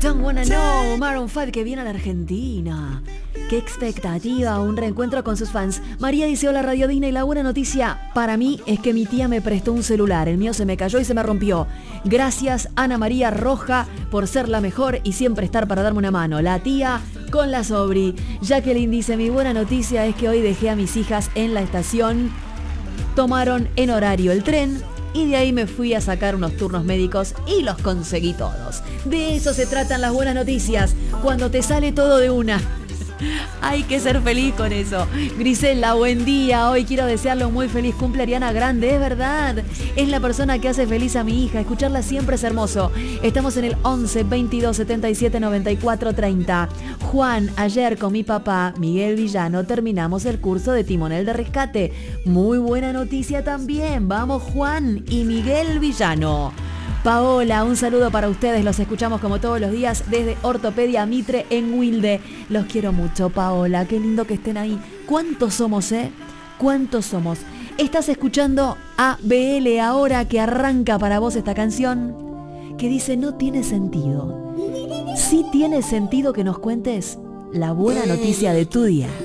Don't Wanna Know, Maroon 5 que viene a la Argentina. Qué expectativa, un reencuentro con sus fans. María dice: hola Radio Dina, y la buena noticia para mí es que mi tía me prestó un celular. El mío se me cayó y se me rompió. Gracias Ana María Roja por ser la mejor y siempre estar para darme una mano. La tía con la sobri. Jacqueline dice: mi buena noticia es que hoy dejé a mis hijas en la estación. Tomaron en horario el tren y de ahí me fui a sacar unos turnos médicos y los conseguí todos. De eso se tratan las buenas noticias, cuando te sale todo de una. Hay que ser feliz con eso. Grisela, buen día. Hoy quiero desearle un muy feliz cumple a Ariana Grande. Es verdad, es la persona que hace feliz a mi hija. Escucharla siempre es hermoso. Estamos en el 11 22 77 94 30. Juan, ayer con mi papá Miguel Villano terminamos el curso de timonel de rescate. Muy buena noticia también. Vamos Juan y Miguel Villano. Paola, un saludo para ustedes, los escuchamos como todos los días desde Ortopedia Mitre en Wilde. Los quiero mucho, Paola, qué lindo que estén ahí. ¿Cuántos somos, ¿Cuántos somos? Estás escuchando a BL ahora, que arranca para vos esta canción que dice: no tiene sentido. Sí tiene sentido que nos cuentes la buena noticia de tu día.